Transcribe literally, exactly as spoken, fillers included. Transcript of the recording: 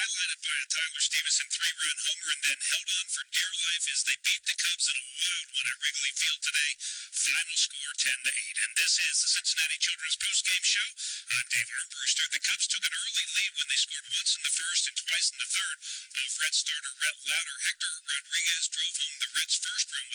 highlighted by a Tyler Stevenson three-run homer and then held on for dear life as they beat the Cubs in a wild one at Wrigley Field today. Final score ten to eight. And this is the Cincinnati Children's postgame show. I'm Dave Armbruster. The Cubs took an early lead when they scored once in the first and twice in the third. Off Red starter Rhett Lauder, Hector Rodriguez drove home the Reds' first run with